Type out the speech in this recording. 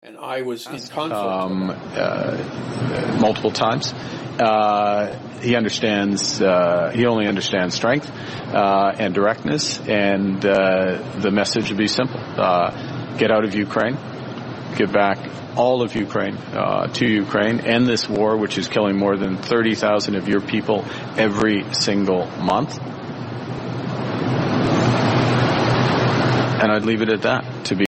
And I was in conflict multiple times. He understands. He only understands strength and directness, and the message would be simple: get out of Ukraine, give back all of Ukraine to Ukraine, end this war, which is killing more than 30,000 of your people every single month. And I'd leave it at that. To be